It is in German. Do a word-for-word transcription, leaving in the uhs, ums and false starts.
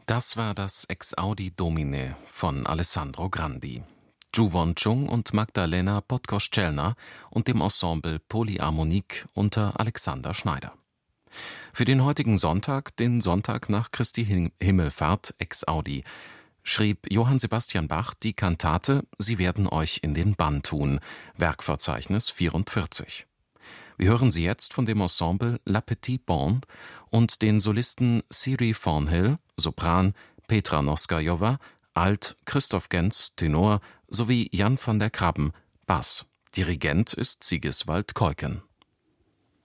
Das war das Ex Audi Domine von Alessandro Grandi. Zhu Won-chung und Magdalena Podgoszczelna und dem Ensemble Polyharmonik unter Alexander Schneider. Für den heutigen Sonntag, den Sonntag nach Christi Him- Himmelfahrt Ex Audi, schrieb Johann Sebastian Bach die Kantate »Sie werden euch in den Bann tun«, Werkverzeichnis vierundvierzig. Wir hören sie jetzt von dem Ensemble La Petite Bande und den Solisten Siri Thornhill, Sopran, Petra Noskajowa, Alt, Christoph Genz, Tenor sowie Jan van der Krabben, Bass. Dirigent ist Sigiswald Keuken.